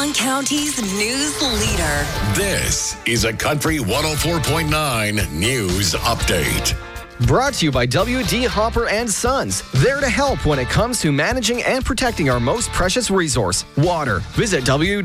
County's news leader. This is a Country 104.9 News Update. Brought to you by W.D. Hopper and Sons. There to help when it comes to managing and protecting our most precious resource, water. Visit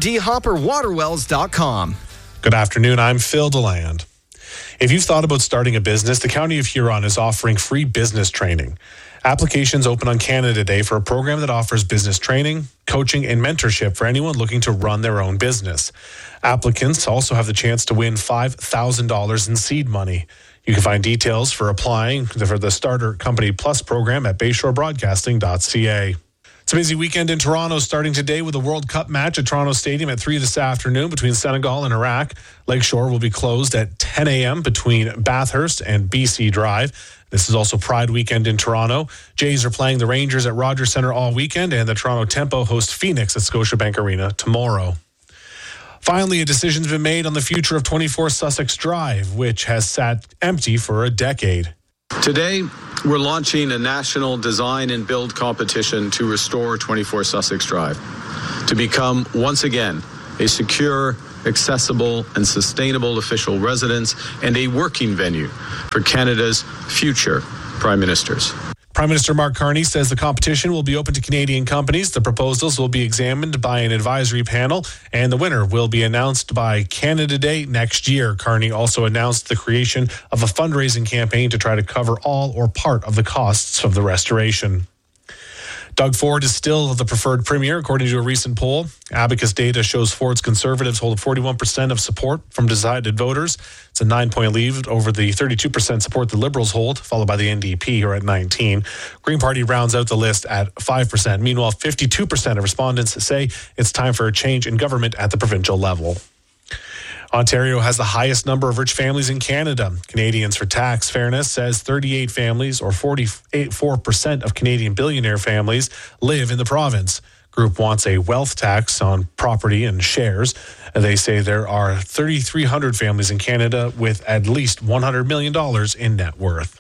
WDHopperWaterwells.com. Good afternoon. I'm Phil DeLand. If you've thought about starting a business, the County of Huron is offering free business training. Applications open on Canada Day for a program that offers business training, coaching, and mentorship for anyone looking to run their own business. Applicants also have the chance to win $5,000 in seed money. You can find details for applying for the Starter Company Plus program at bayshorebroadcasting.ca. It's a busy weekend in Toronto, starting today with a World Cup match at Toronto Stadium at 3 this afternoon between Senegal and Iraq. Lakeshore will be closed at 10 a.m. between Bathurst and BC Drive. This is also Pride weekend in Toronto. Jays are playing the Rangers at Rogers Centre all weekend, and the Toronto Tempo host Phoenix at Scotiabank Arena tomorrow. Finally, a decision's been made on the future of 24 Sussex Drive, which has sat empty for a decade. Today, we're launching a national design and build competition to restore 24 Sussex Drive, to become, once again, a secure, accessible, and sustainable official residence and a working venue for Canada's future Prime Ministers. Prime Minister Mark Carney says the competition will be open to Canadian companies. The proposals will be examined by an advisory panel, and the winner will be announced by Canada Day next year. Carney also announced the creation of a fundraising campaign to try to cover all or part of the costs of the restoration. Doug Ford is still the preferred premier, according to a recent poll. Abacus data shows Ford's Conservatives hold 41% of support from decided voters. It's a 9-point lead over the 32% support the Liberals hold, followed by the NDP, who are at 19%. Green Party rounds out the list at 5%. Meanwhile, 52% of respondents say it's time for a change in government at the provincial level. Ontario has the highest number of rich families in Canada. Canadians for Tax Fairness says 38 families, or 4% of Canadian billionaire families, live in the province. Group wants a wealth tax on property and shares. They say there are 3,300 families in Canada with at least $100 million in net worth.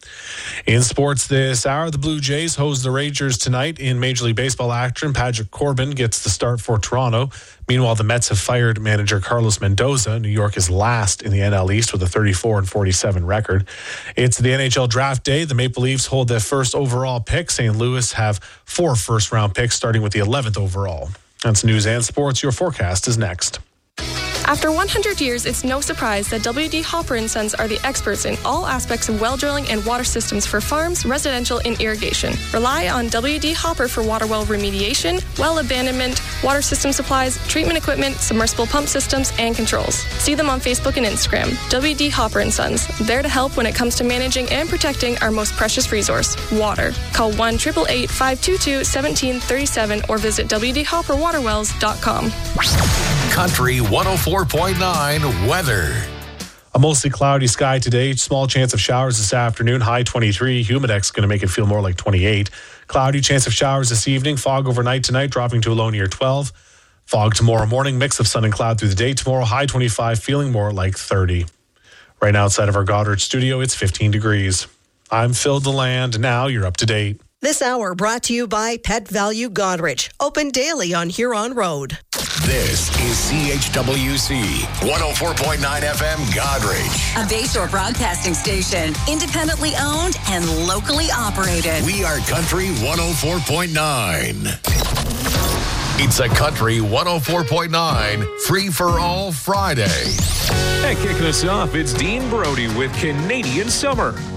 In sports this hour, the Blue Jays host the Rangers tonight in Major League Baseball action. Patrick Corbin gets the start for Toronto. Meanwhile, the Mets have fired manager Carlos Mendoza. New York is last in the NL East with a 34-47 record. It's the NHL draft day. The Maple Leafs hold their first overall pick. St. Louis have 4 first-round picks, starting with the 11th overall. That's news and sports. Your forecast is next. After 100 years, it's no surprise that W.D. Hopper & Sons are the experts in all aspects of well drilling and water systems for farms, residential, and irrigation. Rely on W.D. Hopper for water well remediation, well abandonment, water system supplies, treatment equipment, submersible pump systems, and controls. See them on Facebook and Instagram. W.D. Hopper & Sons, there to help when it comes to managing and protecting our most precious resource, water. Call 1-888-522-1737 or visit WDHopperWaterwells.com. Country 104.9 weather. A mostly cloudy sky today. Small chance of showers this afternoon. High 23. Humidex going to make it feel more like 28. Cloudy chance of showers this evening. Fog overnight tonight, dropping to a low near 12. Fog tomorrow morning. Mix of sun and cloud through the day. Tomorrow, high 25, feeling more like 30. Right now outside of our Goddard studio, it's 15 degrees. I'm Phil DeLand. Now you're up to date. This hour brought to you by Pet Value Goderich. Open daily on Huron Road. This is CHWC 104.9 FM Goderich. A Bayshore Broadcasting station, independently owned and locally operated. We are Country 104.9. It's a Country 104.9 Free-for-All Friday. Hey, kicking us off, it's Dean Brody with Canadian Summer.